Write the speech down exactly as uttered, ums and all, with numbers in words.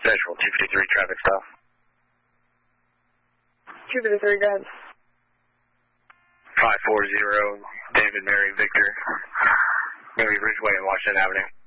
Central two fifty-three, traffic stop. two fifty-three, go ahead. five four zero, David Mary Victor, Mary Ridgeway and Washington Avenue.